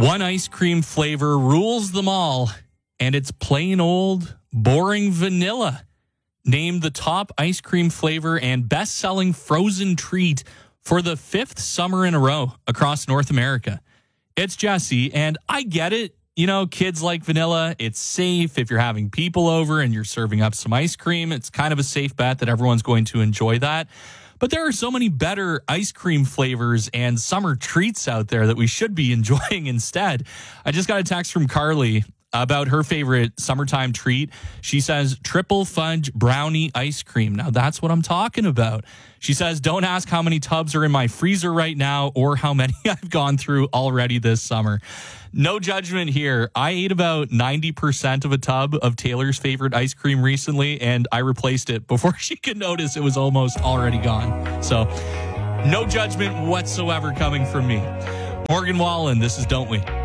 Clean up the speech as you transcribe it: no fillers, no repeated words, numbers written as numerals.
One ice cream flavor rules them all, and it's plain old, boring vanilla. Named the top ice cream flavor and best-selling frozen treat for the 5th summer in a row across North America. It's Jesse, and I get it. You know, kids like vanilla. It's safe. If you're having people over and you're serving up some ice cream, it's kind of a safe bet that everyone's going to enjoy that. But there are so many better ice cream flavors and summer treats out there that we should be enjoying instead. I just got a text from Carly about her favorite summertime treat. She says triple fudge brownie ice cream. Now that's what I'm talking about. She says, don't ask how many tubs are in my freezer right now or how many I've gone through already this summer. No judgment here. I ate about 90% of a tub of Taylor's favorite ice cream recently, and I replaced it before she could notice it was almost already gone. So no judgment whatsoever coming from me. Morgan Wallen, this is Don't We?